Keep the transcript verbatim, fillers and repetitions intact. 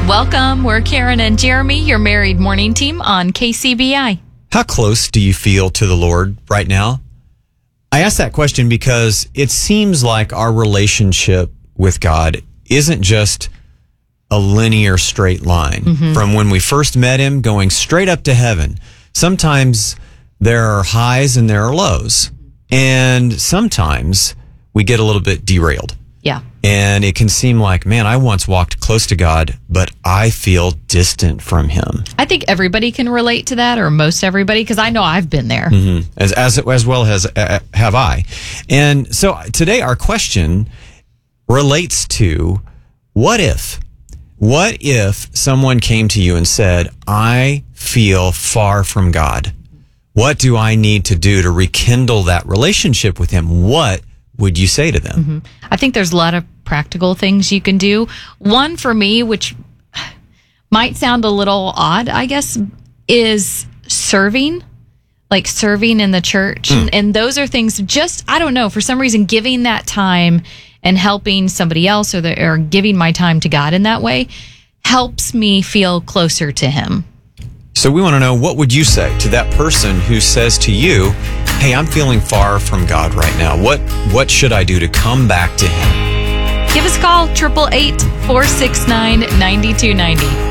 Welcome. We're Karen and Jeremy, your married morning team on K C B I. How close do you feel to the Lord right now? I ask that question because it seems like our relationship with God isn't just a linear straight line mm-hmm. from when we first met him going straight up to heaven. Sometimes there are highs and there are lows. And sometimes we get a little bit derailed. Yeah. And it can seem like, man, I once walked close to God, but I feel distant from him. I think everybody can relate to that, or most everybody, because I know I've been there. Mm-hmm. As, as as well as uh, have I. And so today our question relates to, what if? What if someone came to you and said, I feel far from God? What do I need to do to rekindle that relationship with him? What would you say to them? Mm-hmm. I think there's a lot of practical things you can do. One for me, which might sound a little odd, I guess, is serving, like serving in the church. Mm. And, and those are things just, I don't know, for some reason, giving that time and helping somebody else or, the, or giving my time to God in that way helps me feel closer to him. So we want to know, what would you say to that person who says to you, hey, I'm feeling far from God right now. What what should I do to come back to him? Give us a call, eight eight eight, four six nine, nine two nine zero.